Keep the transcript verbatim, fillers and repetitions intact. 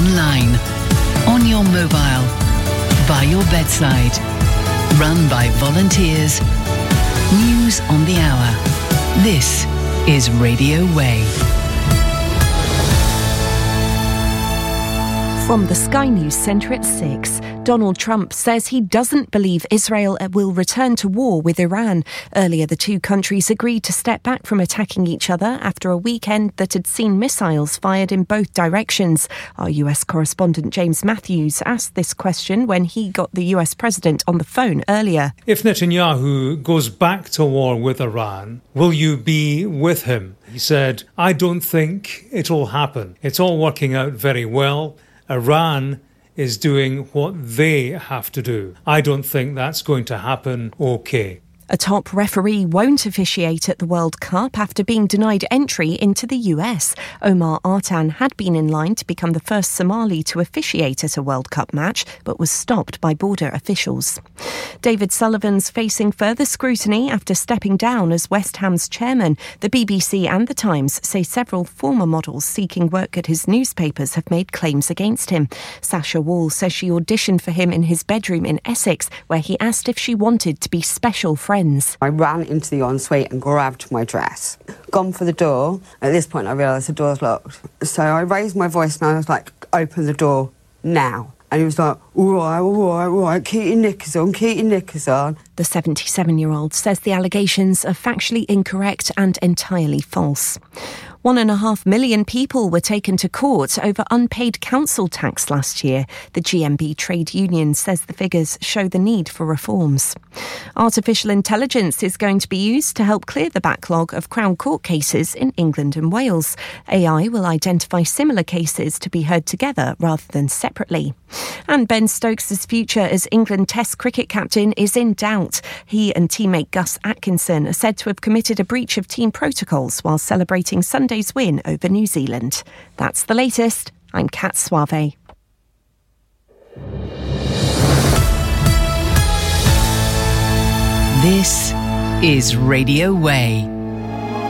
online, on your mobile, by your bedside. Run by volunteers. News on the hour. This is Radio Way. From the Sky News Centre at six, Donald Trump says he doesn't believe Israel will return to war with Iran. Earlier, the two countries agreed to step back from attacking each other after a weekend that had seen missiles fired in both directions. Our U S correspondent James Matthews asked this question when he got the U S president on the phone earlier. If Netanyahu goes back to war with Iran, will you be with him? He said, I don't think it'll happen. It's all working out very well. Iran is doing what they have to do. I don't think that's going to happen okay. A top referee won't officiate at the World Cup after being denied entry into the U S. Omar Artan had been in line to become the first Somali to officiate at a World Cup match, but was stopped by border officials. David Sullivan's facing further scrutiny after stepping down as West Ham's chairman. The B B C and The Times say several former models seeking work at his newspapers have made claims against him. Sasha Wall says she auditioned for him in his bedroom in Essex, where he asked if she wanted to be special friends. I ran into the ensuite and grabbed my dress. Gone for the door. At this point, I realised the door's locked. So I raised my voice and I was like, open the door now. And he was like, all right, all right, all right, keep your knickers on, keep your knickers on. The seventy-seven-year-old says the allegations are factually incorrect and entirely false. One and a half million people were taken to court over unpaid council tax last year. The G M B trade union says the figures show the need for reforms. Artificial intelligence is going to be used to help clear the backlog of Crown Court cases in England and Wales. A I will identify similar cases to be heard together rather than separately. And Ben Stokes' future as England Test cricket captain is in doubt. He and teammate Gus Atkinson are said to have committed a breach of team protocols while celebrating Sunday's win over New Zealand. That's the latest. I'm Kat Suave. This is Radio Way.